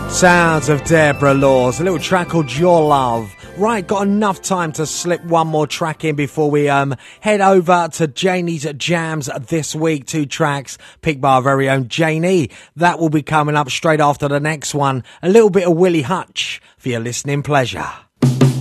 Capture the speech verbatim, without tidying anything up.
Sounds of Deborah Laws, a little track called Your Love. Right, got enough time to slip one more track in before we um head over to Janie's Jams this week. Two tracks picked by our very own Janie. That will be coming up straight after the next one. A little bit of Willie Hutch for your listening pleasure.